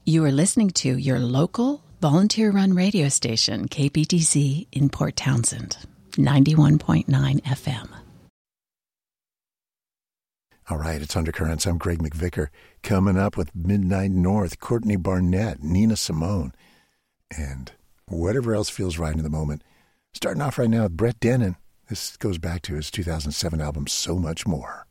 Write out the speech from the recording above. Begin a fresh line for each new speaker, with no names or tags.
You are listening to your local volunteer-run radio station, KPTC, in Port Townsend, 91.9 FM.
All right, it's Undercurrents. I'm Greg McVicker. Coming up with Midnight North, Courtney Barnett, Nina Simone, and whatever else feels right in the moment. Starting off right now with Brett Dennen. This goes back to his 2007 album, So Much More.